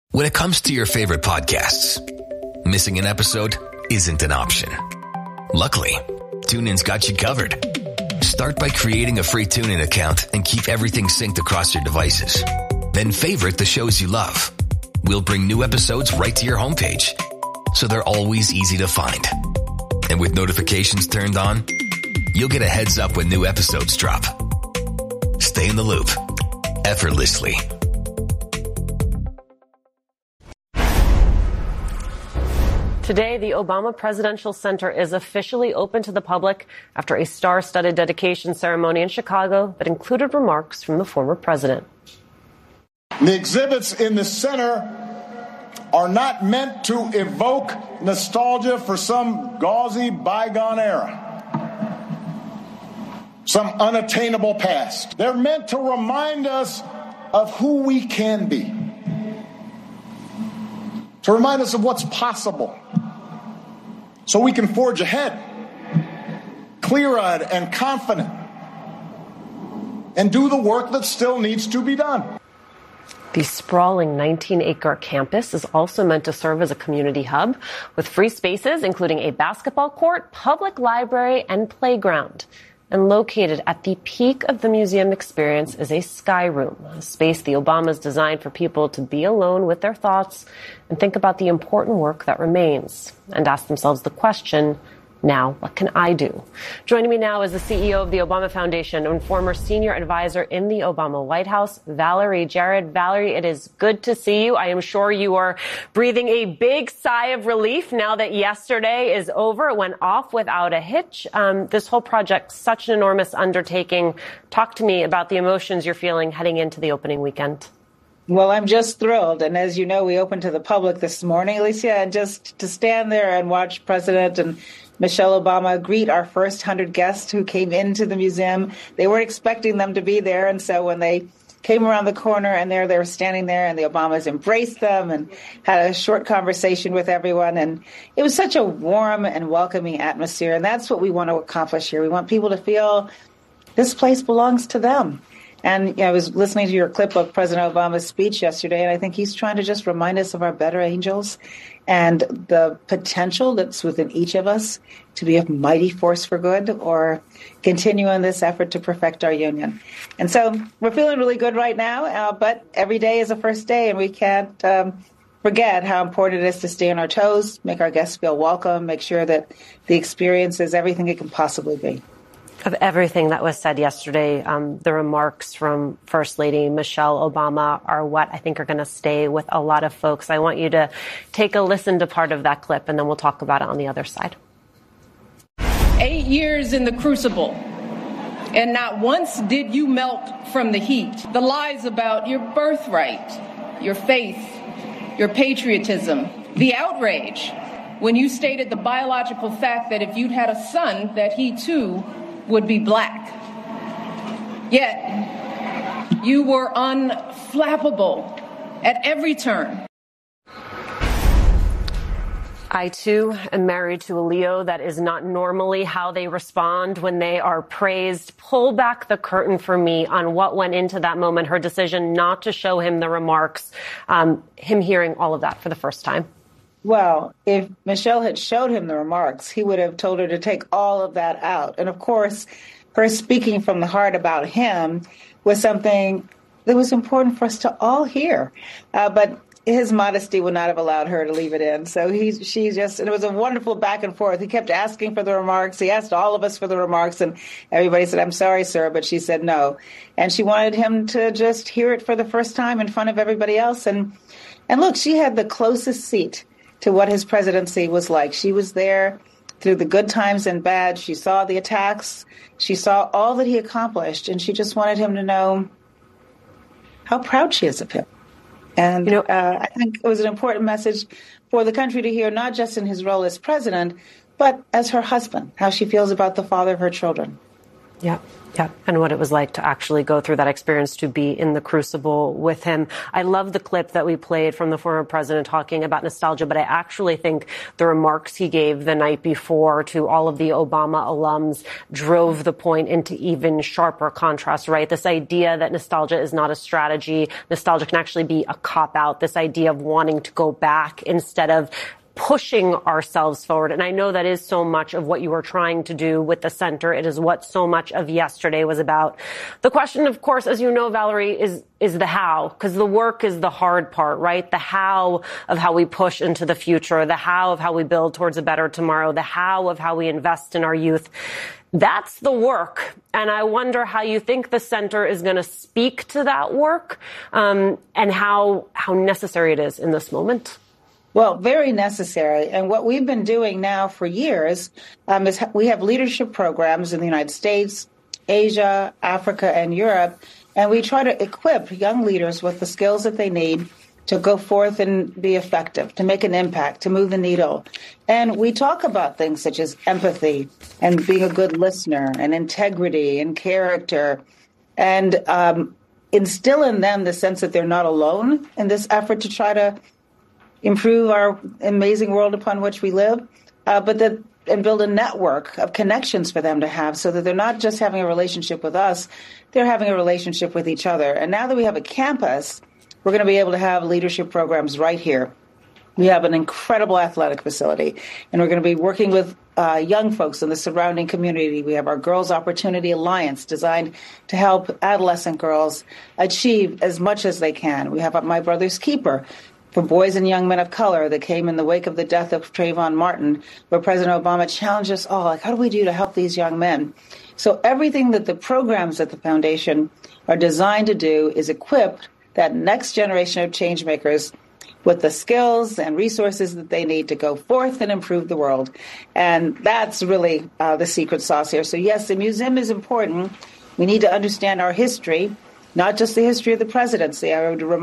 When it comes to your favorite podcasts, missing an episode isn't an option. Luckily, TuneIn's got you covered. Start by creating a free TuneIn account and keep everything synced across your devices. Then favorite the shows you love. We'll bring new episodes right to your homepage, so they're always easy to find. And with notifications turned on, you'll get a heads up when new episodes drop. Stay in the loop, effortlessly. Today, the Obama Presidential Center is officially open to the public after a star-studded dedication ceremony in Chicago that included remarks from the former president. The exhibits in the center are not meant to evoke nostalgia for some gauzy bygone era, some unattainable past. They're meant to remind us of who we can be, to remind us of what's possible, so we can forge ahead, clear-eyed and confident, and do the work that still needs to be done. The sprawling 19-acre campus is also meant to serve as a community hub with free spaces, including a basketball court, public library, and playground. And located at the peak of the museum experience is a sky room, a space the Obamas designed for people to be alone with their thoughts and think about the important work that remains and ask themselves the question, now, what can I do? Joining me now is the CEO of the Obama Foundation and former senior advisor in the Obama White House, Valerie Jarrett. Valerie, it is good to see you. I am sure you are breathing a big sigh of relief now that yesterday is over. It went off without a hitch. This whole project, such an enormous undertaking. Talk to me about the emotions you're feeling heading into the opening weekend. Well, I'm just thrilled. And as you know, we opened to the public this morning, Alicia, and just to stand there and watch President and Michelle Obama greet our first 100 guests who came into the museum. They weren't expecting them to be there. And so when they came around the corner and there they were standing there and the Obamas embraced them and had a short conversation with everyone. And it was such a warm and welcoming atmosphere. And that's what we want to accomplish here. We want people to feel this place belongs to them. And I was listening to your clip of President Obama's speech yesterday, and I think he's trying to just remind us of our better angels and the potential that's within each of us to be a mighty force for good or continue in this effort to perfect our union. And so we're feeling really good right now, but every day is a first day, and we can't forget how important it is to stay on our toes, make our guests feel welcome, make sure that the experience is everything it can possibly be. Of everything that was said yesterday, the remarks from First Lady Michelle Obama are what I think are going to stay with a lot of folks. I want you to take a listen to part of that clip, and then we'll talk about it on the other side. 8 years in the crucible, and not once did you melt from the heat. The lies about your birthright, your faith, your patriotism, the outrage when you stated the biological fact that if you'd had a son, that he too would be black. Yet, you were unflappable at every turn. I, too, am married to a Leo. That is not normally how they respond when they are praised. Pull back the curtain for me on what went into that moment, her decision not to show him the remarks, him hearing all of that for the first time. Well, if Michelle had showed him the remarks, he would have told her to take all of that out. And of course, her speaking from the heart about him was something that was important for us to all hear. But his modesty would not have allowed her to leave it in. So and it was a wonderful back and forth. He kept asking for the remarks. He asked all of us for the remarks, and everybody said, "I'm sorry, sir," but she said no. And she wanted him to just hear it for the first time in front of everybody else. And look, she had the closest seat to what his presidency was like. She was there through the good times and bad. She saw the attacks. She saw all that he accomplished, and she just wanted him to know how proud she is of him. And I think it was an important message for the country to hear, not just in his role as president, but as her husband, how she feels about the father of her children. Yeah. Yeah, and what it was like to actually go through that experience, to be in the crucible with him. I love the clip that we played from the former president talking about nostalgia, but I actually think the remarks he gave the night before to all of the Obama alums drove the point into even sharper contrast, right? This idea that nostalgia is not a strategy. Nostalgia can actually be a cop-out, this idea of wanting to go back instead of pushing ourselves forward. And I know that is so much of what you are trying to do with the center. It is what so much of yesterday was about. The question, of course, as you know, Valerie, is the how, because the work is the hard part, right? The how of how we push into the future, the how of how we build towards a better tomorrow, the how of how we invest in our youth. That's the work. And I wonder how you think the center is going to speak to that work, and how necessary it is in this moment. Well, very necessary. And what we've been doing now for years is we have leadership programs in the United States, Asia, Africa, and Europe. And we try to equip young leaders with the skills that they need to go forth and be effective, to make an impact, to move the needle. And we talk about things such as empathy and being a good listener and integrity and character, and instill in them the sense that they're not alone in this effort to try to improve our amazing world upon which we live, and build a network of connections for them to have, so that they're not just having a relationship with us, they're having a relationship with each other. And now that we have a campus, we're going to be able to have leadership programs right here. We have an incredible athletic facility, and we're going to be working with young folks in the surrounding community. We have our Girls Opportunity Alliance designed to help adolescent girls achieve as much as they can. We have My Brother's Keeper for boys and young men of color that came in the wake of the death of Trayvon Martin, where President Obama challenged us all, like, how do we do to help these young men? So everything that the programs at the foundation are designed to do is equip that next generation of change makers with the skills and resources that they need to go forth and improve the world. And that's really the secret sauce here. So yes, the museum is important. We need to understand our history, not just the history of the presidency. I would